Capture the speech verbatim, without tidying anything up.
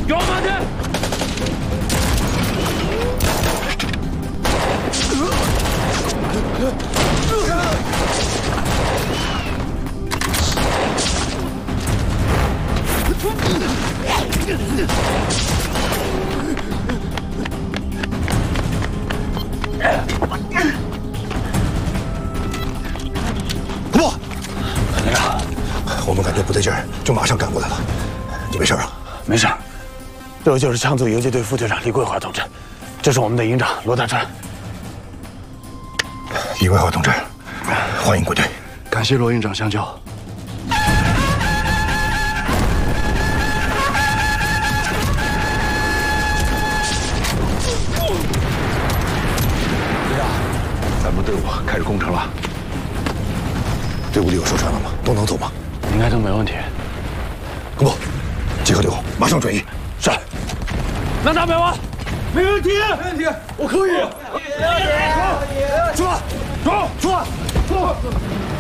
给我慢点！ 不，连长，我们感觉不对劲儿，就马上赶过来了。你没事啊？ 没事。这就是枪组游击队副队长李桂华同志，这是我们的营长罗大川。 李桂华同志，欢迎归队。 感谢罗营长相救。 咱们队伍开始攻城了。队伍里有受伤的吗？都能走吗？ 应该都没问题。 不，集合队伍，马上转移。 是。南大北王， 没问题，没问题，我可以。没问题，出发，走，出发，走。